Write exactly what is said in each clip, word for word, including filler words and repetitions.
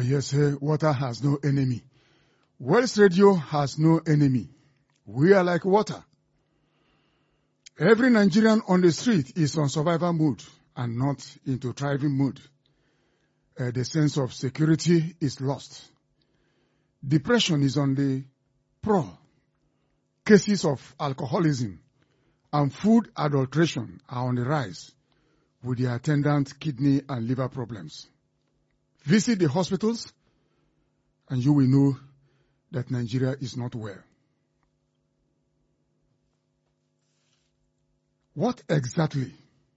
yes, uh, water has no enemy. Wells Radio has no enemy. We are like water. Every Nigerian on the street is on survival mode and not into thriving mode. Uh, the sense of security is lost. Depression is on the prowl. Cases of alcoholism and food adulteration are on the rise with the attendant kidney and liver problems. Visit the hospitals and you will know that Nigeria is not well. What exactly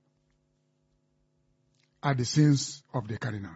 are the sins of the cardinal?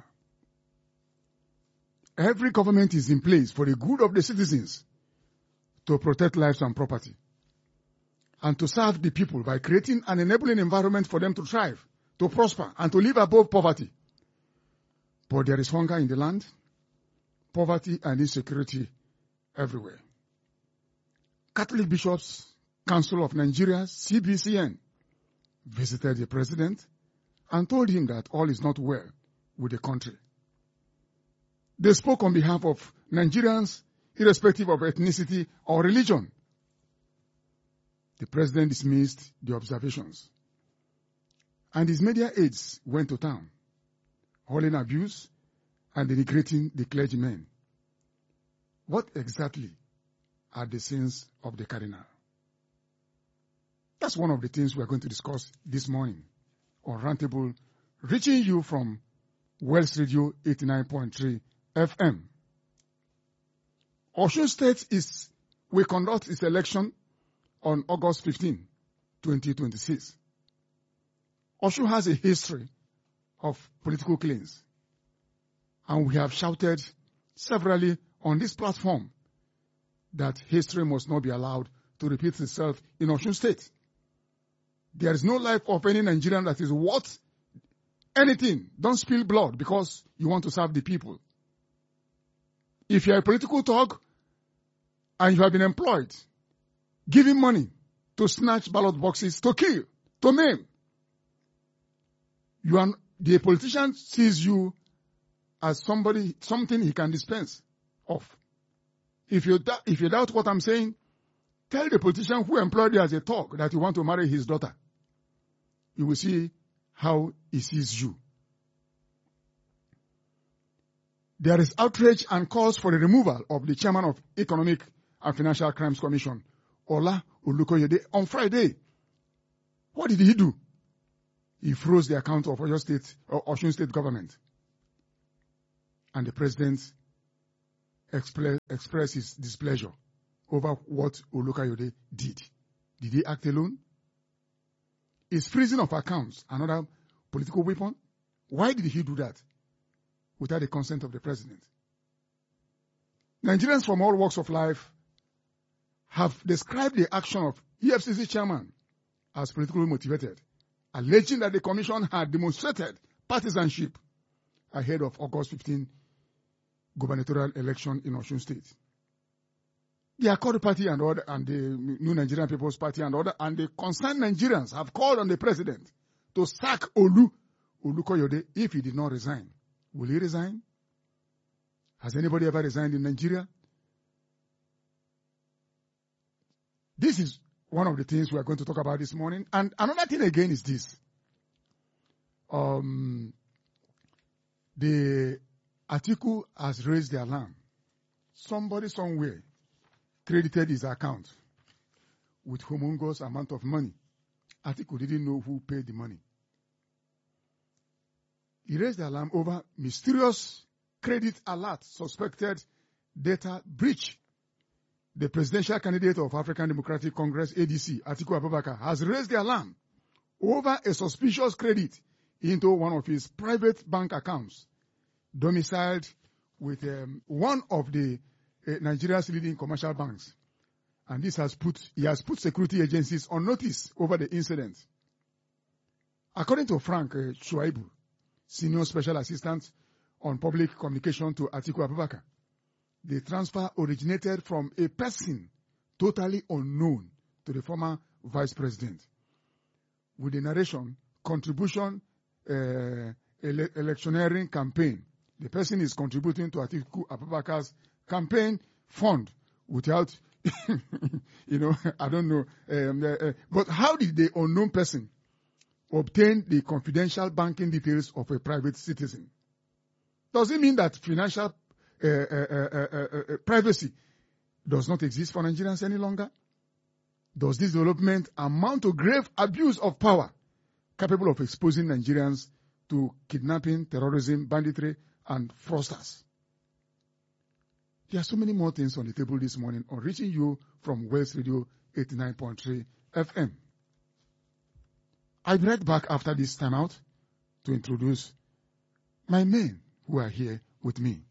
Every government is in place for the good of the citizens to protect lives and property and to serve the people by creating an enabling environment for them to thrive, to prosper, and to live above poverty. But there is hunger in the land, poverty and insecurity everywhere. Catholic Bishops Council of Nigeria, C B C N, visited the president and told him that all is not well with the country. They spoke on behalf of Nigerians, irrespective of ethnicity or religion. The president dismissed the observations, and his media aides went to town, hauling abuse and denigrating the clergymen. What exactly are the sins of the cardinal? That's one of the things we are going to discuss this morning on Roundtable, reaching you from Wells Radio eighty-nine point three F M. Osun State is will conduct its election on August fifteenth, twenty twenty-six. Osun has a history of political killings, and we have shouted severally on this platform that history must not be allowed to repeat itself in Osun State. There is no life of any Nigerian that is worth anything. Don't spill blood because you want to serve the people. If you are a political thug and you have been employed, giving money to snatch ballot boxes, to kill, to maim, you are, the politician sees you as somebody, something he can dispense of. If you, if you doubt what I'm saying, tell the politician who employed you as a thug that you want to marry his daughter. You will see how he sees you. There is outrage and calls for the removal of the chairman of Economic and Financial Crimes Commission, Ola Olukoyede, on Friday. What did he do? He froze the account of Oyo State or Osun State government. And the president express, expressed his displeasure over what Olukoyede did. Did he act alone? Is freezing of accounts another political weapon? Why did he do that without the consent of the president? Nigerians from all walks of life have described the action of E F C C chairman as politically motivated, alleging that the commission had demonstrated partisanship ahead of August fifteenth gubernatorial election in Osun State. The Accord Party and other, and the New Nigerian People's Party and other, and the concerned Nigerians have called on the president to sack Olu Olukoyede if he did not resign. Will he resign? Has anybody ever resigned in Nigeria? This is one of the things we are going to talk about this morning. And another thing again is this. Um, the Atiku has raised the alarm. Somebody somewhere credited his account with humongous amount of money. Atiku didn't know who paid the money. He raised the alarm over mysterious credit alert, suspected data breach. The presidential candidate of African Democratic Congress, A D C, Atiku Abubakar, has raised the alarm over a suspicious credit into one of his private bank accounts, domiciled with um, one of the uh, Nigeria's leading commercial banks. And this has put, he has put security agencies on notice over the incident. According to Frank uh, Shuaibu, Senior Special Assistant on Public Communication to Atiku Abubakar, the transfer originated from a person totally unknown to the former vice president. With the narration, contribution, uh, ele- electioneering campaign, The person is contributing to Atiku Abubakar's campaign fund without, you know, I don't know. Um, uh, uh, but how did the unknown person obtain the confidential banking details of a private citizen? Does it mean that financial uh, uh, uh, uh, uh, privacy does not exist for Nigerians any longer? Does this development amount to grave abuse of power capable of exposing Nigerians to kidnapping, terrorism, banditry, and fraudsters? There are so many more things on the table this morning on reaching you from West Radio eighty-nine point three F M. I'll be right back after this timeout to introduce my men who are here with me.